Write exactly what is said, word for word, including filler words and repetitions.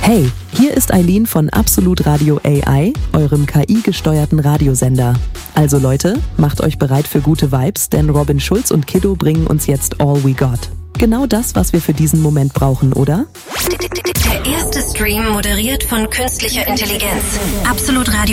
Hey, hier ist Eileen von Absolut Radio A I, eurem K I-gesteuerten Radiosender. Also Leute, macht euch bereit für gute Vibes, denn Robin Schulz und Kiddo bringen uns jetzt All We Got. Genau das, was wir für diesen Moment brauchen, oder? Der erste Stream moderiert von künstlicher Intelligenz. Absolut Radio.